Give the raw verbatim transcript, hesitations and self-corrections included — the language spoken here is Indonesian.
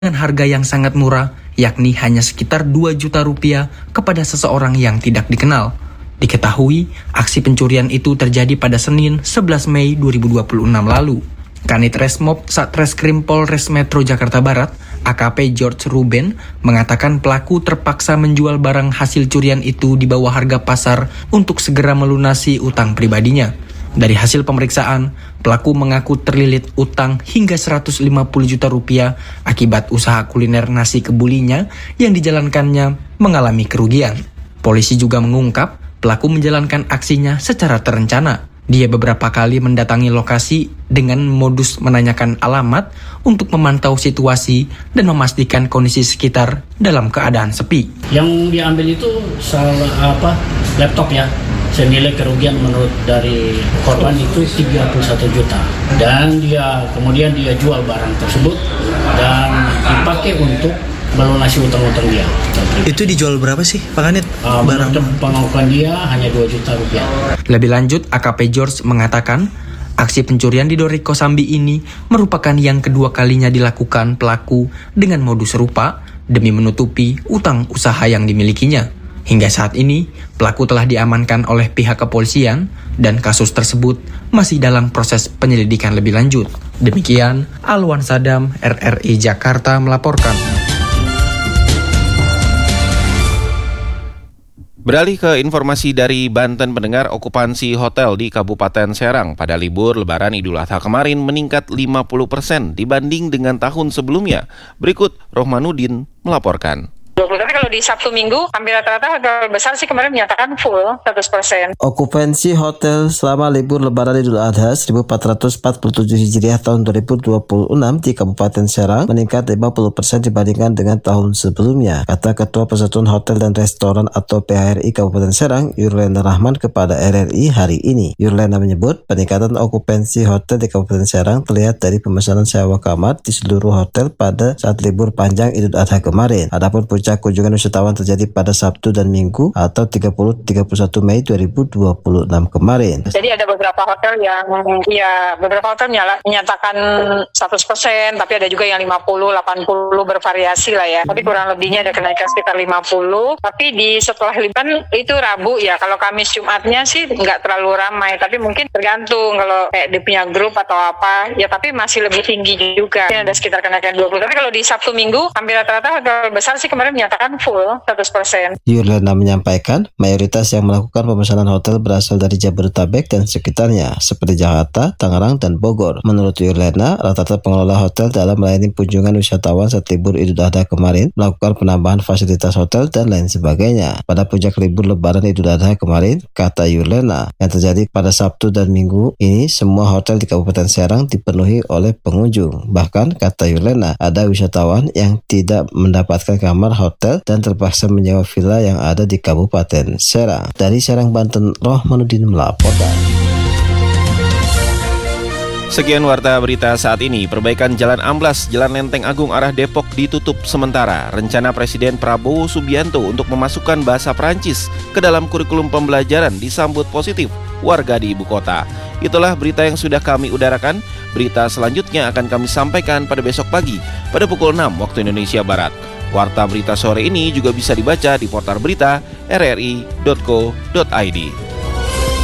dengan harga yang sangat murah, yakni hanya sekitar dua juta rupiah kepada seseorang yang tidak dikenal. Diketahui, aksi pencurian itu terjadi pada Senin sebelas Mei dua ribu dua puluh enam lalu. Kanit Resmob Satreskrim Polres Metro Jakarta Barat, A K P George Ruben, mengatakan pelaku terpaksa menjual barang hasil curian itu di bawah harga pasar untuk segera melunasi utang pribadinya. Dari hasil pemeriksaan, pelaku mengaku terlilit utang hingga seratus lima puluh juta rupiah akibat usaha kuliner nasi kebulinya yang dijalankannya mengalami kerugian. Polisi juga mengungkap pelaku menjalankan aksinya secara terencana. Dia beberapa kali mendatangi lokasi dengan modus menanyakan alamat untuk memantau situasi dan memastikan kondisi sekitar dalam keadaan sepi. Yang diambil itu salah apa laptop ya. Senilai kerugian menurut dari korban itu tiga puluh satu juta. Dan dia kemudian dia jual barang tersebut dan dipakai untuk melunasi utang-utang dia. Itu dijual berapa sih Pak Kanit? Uh, barang pengakuan dia hanya dua juta rupiah. Lebih lanjut, A K P George mengatakan aksi pencurian di Dori Kosambi ini merupakan yang kedua kalinya dilakukan pelaku dengan modus serupa demi menutupi utang usaha yang dimilikinya. Hingga saat ini, pelaku telah diamankan oleh pihak kepolisian dan kasus tersebut masih dalam proses penyelidikan lebih lanjut. Demikian, Alwan Sadam, R R I Jakarta melaporkan. Beralih ke informasi dari Banten, pendengar, okupansi hotel di Kabupaten Serang pada libur Lebaran Idul Adha kemarin meningkat lima puluh persen dibanding dengan tahun sebelumnya. Berikut Rohmanuddin melaporkan. Tapi kalau di Sabtu Minggu, hampir rata-rata hotel besar sih kemarin menyatakan full seratus persen. Okupansi hotel selama libur Lebaran Idul Adha seribu empat ratus empat puluh tujuh Hijriah tahun dua ribu dua puluh enam di Kabupaten Serang meningkat lima puluh persen dibandingkan dengan tahun sebelumnya, kata Ketua Persatuan Hotel dan Restoran atau P H R I Kabupaten Serang, Yurlena Rahman kepada R R I hari ini. Yurlena menyebut peningkatan okupansi hotel di Kabupaten Serang terlihat dari pemesanan sewa kamar di seluruh hotel pada saat libur panjang Idul Adha kemarin. Adapun puncak kunjungan wisatawan terjadi pada Sabtu dan Minggu atau tiga puluh sampai tiga puluh satu Mei dua ribu dua puluh enam kemarin. Jadi ada beberapa hotel yang ya beberapa hotel menyala, menyatakan seratus persen, tapi ada juga yang lima puluh, delapan puluh bervariasi lah ya. Tapi kurang lebihnya ada kenaikan sekitar lima puluh. Tapi di setelah liburan itu Rabu ya. Kalau Kamis Jumatnya sih nggak terlalu ramai, tapi mungkin tergantung kalau kayak dia punya grup atau apa. Ya tapi masih lebih tinggi juga. Ada sekitar kenaikan dua puluh. Tapi kalau di Sabtu Minggu hampir rata-rata hotel besar sih kemarin menyatakan full seratus persen. Yurlena menyampaikan mayoritas yang melakukan pemesanan hotel berasal dari Jabodetabek dan sekitarnya seperti Jakarta, Tangerang, dan Bogor. Menurut Yurlena, rata-rata pengelola hotel dalam melayani kunjungan wisatawan saat libur Idul Adha kemarin melakukan penambahan fasilitas hotel dan lain sebagainya. Pada puncak libur Lebaran Idul Adha kemarin, kata Yurlena, yang terjadi pada Sabtu dan Minggu ini semua hotel di Kabupaten Serang dipenuhi oleh pengunjung. Bahkan kata Yurlena, ada wisatawan yang tidak mendapatkan kamar hotel dan terpaksa menyewa villa yang ada di Kabupaten Serang. Dari Serang, Banten, Rohmanuddin melaporkan. Sekian warta berita saat ini. Perbaikan Jalan Amblas, Jalan Lenteng Agung arah Depok ditutup sementara. Rencana Presiden Prabowo Subianto untuk memasukkan bahasa Prancis ke dalam kurikulum pembelajaran disambut positif warga di ibu kota. Itulah berita yang sudah kami udarakan. Berita selanjutnya akan kami sampaikan pada besok pagi pada pukul enam waktu Indonesia Barat. Warta berita sore ini juga bisa dibaca di portal berita r r i dot co dot i d.